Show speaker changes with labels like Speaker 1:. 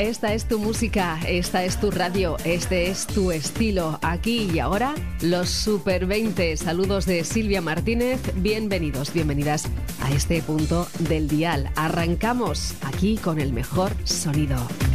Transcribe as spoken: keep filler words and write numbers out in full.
Speaker 1: Esta es tu música, esta es tu radio, este es tu estilo. Aquí y ahora, los Super veinte. Saludos de Silvia Martínez. Bienvenidos, bienvenidas a este punto del dial. Arrancamos aquí con el mejor sonido.